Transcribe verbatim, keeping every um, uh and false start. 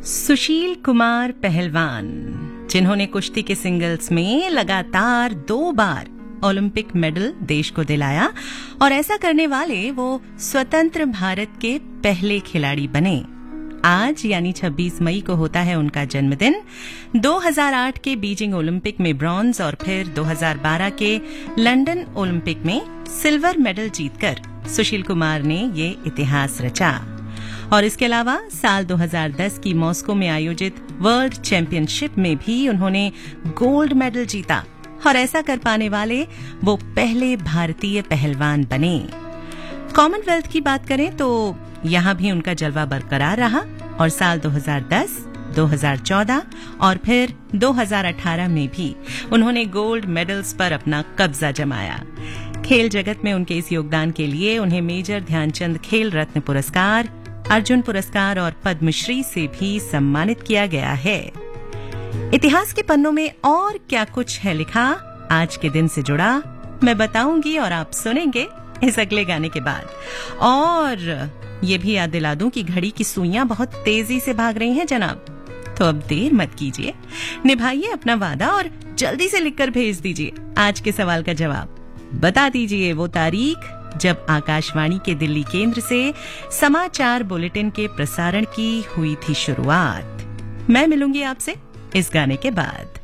सुशील कुमार पहलवान, जिन्होंने कुश्ती के सिंगल्स में लगातार दो बार ओलंपिक मेडल देश को दिलाया और ऐसा करने वाले वो स्वतंत्र भारत के पहले खिलाड़ी बने। आज यानी छब्बीस मई को होता है उनका जन्मदिन। दो हज़ार आठ के बीजिंग ओलंपिक में ब्रॉन्ज और फिर दो हज़ार बारह के लंदन ओलंपिक में सिल्वर मेडल जीतकर सुशील कुमार ने ये इतिहास रचा। और इसके अलावा साल दो हज़ार दस की मॉस्को में आयोजित वर्ल्ड चैंपियनशिप में भी उन्होंने गोल्ड मेडल जीता और ऐसा कर पाने वाले वो पहले भारतीय पहलवान बने। कॉमनवेल्थ की बात करें तो यहाँ भी उनका जलवा बरकरार रहा और साल दो हज़ार दस, दो हज़ार चौदह और फिर दो हज़ार अठारह में भी उन्होंने गोल्ड मेडल्स पर अपना कब्जा जमाया। खेल जगत में उनके इस योगदान के लिए उन्हें मेजर ध्यानचंद खेल रत्न पुरस्कार, अर्जुन पुरस्कार और पद्मश्री से भी सम्मानित किया गया है। इतिहास के पन्नों में और क्या कुछ है लिखा आज के दिन से जुड़ा, मैं बताऊंगी और आप सुनेंगे इस अगले गाने के बाद। और ये भी याद दिला दूं कि घड़ी की सुइयां बहुत तेजी से भाग रही हैं जनाब, तो अब देर मत कीजिए, निभाइए अपना वादा और जल्दी से लिखकर भेज दीजिए आज के सवाल का जवाब। बता दीजिए वो तारीख जब आकाशवाणी के दिल्ली केंद्र से समाचार बुलेटिन के प्रसारण की हुई थी शुरुआत। मैं मिलूंगी आपसे इस गाने के बाद।